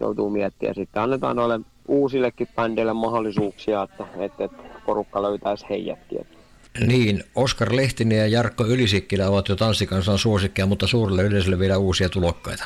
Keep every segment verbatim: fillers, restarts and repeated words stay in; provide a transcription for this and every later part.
joutuu miettimään. Sitten annetaan noille uusillekin bändeille mahdollisuuksia, että, että, että porukka löytäisi heidätkin. Niin, Oskar Lehtinen ja Jarkko Ylisikkilä ovat jo tanssikansan suosikkeja, mutta suurelle yleisölle vielä uusia tulokkaita.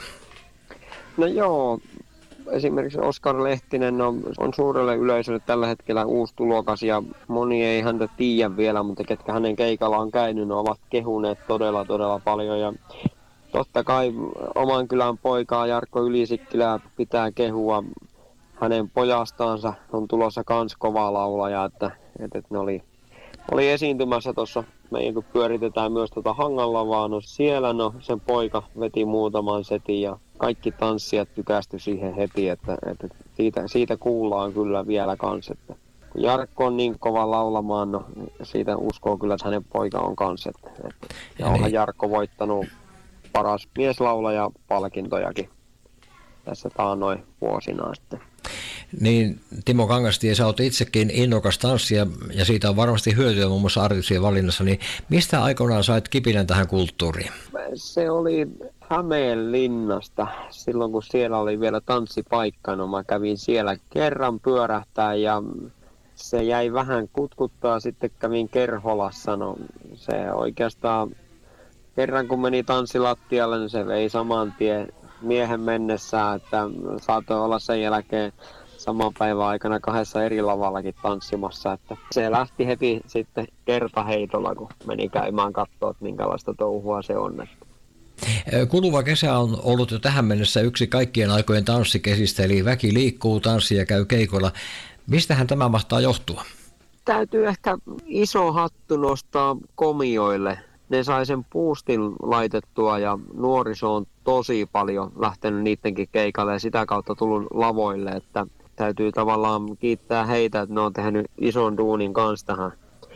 No joo, esimerkiksi Oskar Lehtinen on, on suurelle yleisölle tällä hetkellä uusi tulokas ja moni ei häntä tiedä vielä, mutta ketkä hänen keikalla on käynyt, ne ovat kehuneet todella todella paljon. Ja totta kai oman kylän poikaa Jarkko Ylisikkilää pitää kehua. Hänen pojastansa on tulossa kans kova laulaja, että, että, että ne oli, oli esiintymässä tuossa. Meidän kun pyöritetään myös tuota Hanganlavaa, no siellä no sen poika veti muutaman setin ja kaikki tanssijat tykästy siihen heti, että, että siitä, siitä kuullaan kyllä vielä kans, että kun Jarkko on niin kova laulamaan, no siitä uskoo kyllä, että hänen poika on kans, että, että ja onhan Jarkko voittanut paras mieslaulaja palkintojakin tässä taannoin vuosina sitten. Niin, Timo Kangastie, sä oot itsekin innokas tanssija ja siitä on varmasti hyötyä muun muassa artistien valinnassa, niin mistä aikoinaan sait kipinän tähän kulttuuriin? Se oli Hämeenlinnasta, silloin kun siellä oli vielä tanssipaikka, no mä kävin siellä kerran pyörähtää ja se jäi vähän kutkuttaa, sitten kävin Kerholassa, no se oikeastaan kerran kun meni tanssilattialle, niin se vei saman tien miehen mennessä, että saattoi olla sen jälkeen saman päivän aikana kahdessa eri lavallakin tanssimassa, että se lähti heti sitten kertaheitolla, kun meni käymään katsoa, että minkälaista touhua se on. Kuluva kesä on ollut jo tähän mennessä yksi kaikkien aikojen tanssikesistä, eli väki liikkuu, tanssi ja käy keikoilla. Mistähän tämä mahtaa johtua? Täytyy ehkä iso hattu nostaa komioille. Ne sai sen boostin laitettua ja nuoriso on tosi paljon lähtenyt niidenkin keikalle ja sitä kautta tullut lavoille, että täytyy tavallaan kiittää heitä, että ne on tehnyt ison duunin kanssa tähän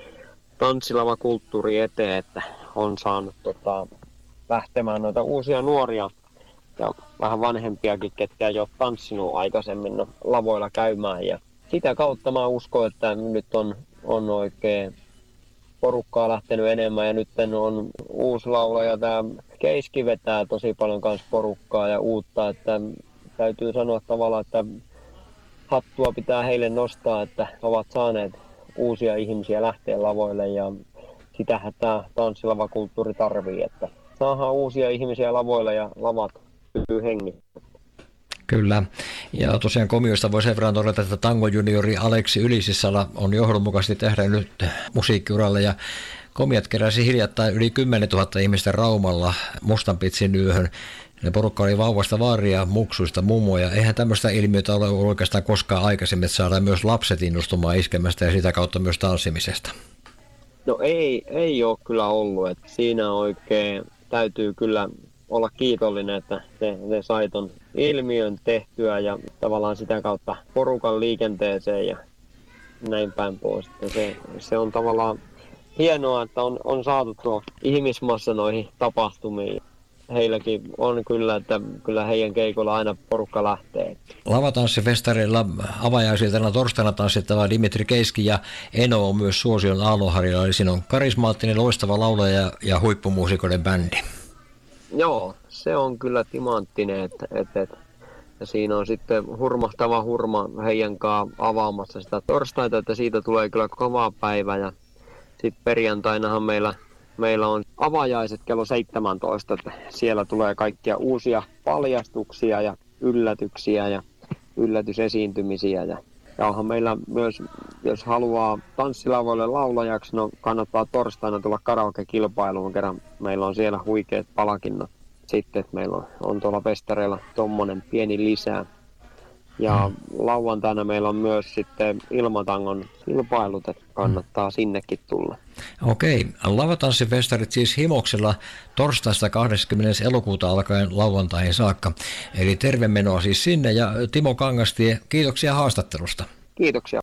tanssilavakulttuuriin eteen, että on saanut tota, lähtemään noita uusia nuoria ja vähän vanhempiakin, ketkä ei ole tanssinut aikaisemmin no, lavoilla käymään ja sitä kautta mä uskon, että nyt on, on oikein porukkaa lähtenyt enemmän ja nyt on uusi laulaja, tämä Keiski vetää tosi paljon kanssa porukkaa ja uutta, että täytyy sanoa tavallaan, että hattua pitää heille nostaa, että ovat saaneet uusia ihmisiä lähteä lavoille ja sitähän tämä tanssilavakulttuuri tarvii, että saadaan uusia ihmisiä lavoille ja lavat pysyy hengissä. Kyllä. Ja tosiaan komioista voi sen verran todeta, että Tango juniori Aleksi Ylisissala on johdonmukaisesti tehdä nyt musiikkiuralle ja komiat keräsi hiljattain yli kymmenen tuhatta ihmistä Raumalla Mustanpitsin yöhön. Ne porukka oli vauvasta vaaria, muksuista mummoja. Eihän tämmöistä ilmiötä ole oikeastaan koskaan aikaisemmin, että saadaan myös lapset innostumaan iskemästä ja sitä kautta myös tanssimisesta. No ei, ei ole kyllä ollut. Että siinä oikein täytyy kyllä olla kiitollinen, että se, se sai ton ilmiön tehtyä ja tavallaan sitä kautta porukan liikenteeseen ja näin päin pois. Se, se on tavallaan hienoa, että on, on saatu tuo ihmismassa noihin tapahtumiin. Heilläkin on kyllä, että kyllä heidän keikolla aina porukka lähtee. Lavatanssifestareilla avajaisiltana torstaina tanssittava Dimitri Keiski ja Eno on myös suosion aallonharjalla, eli siinä on karismaattinen, loistava laulaja ja huippumuusikoiden bändi. Joo, se on kyllä timanttinen, että, että, että ja siinä on sitten hurmahtava hurma heidän kanssa avaamassa sitä torstaita, että siitä tulee kyllä kova päivä ja sitten perjantainahan meillä, meillä on avajaiset kello seitsemäntoista, että siellä tulee kaikkia uusia paljastuksia ja yllätyksiä ja yllätysesiintymisiä ja ja onhan meillä myös, jos haluaa tanssilavoille laulajaksi, no kannattaa torstaina tulla karaoke-kilpailuun, kerran meillä on siellä huikeat palkinnot. Sitten että meillä on, on tuolla festareilla tommonen pieni lisää. Ja lauantaina meillä on myös sitten ilmatangon kilpailut, että kannattaa sinnekin tulla. Okei, lavatanssifestarit siis Himoksella torstaista kahdeskymmenes elokuuta alkaen lauantaihin saakka. Eli tervemenoa siis sinne ja Timo Kangastie, kiitoksia haastattelusta. Kiitoksia.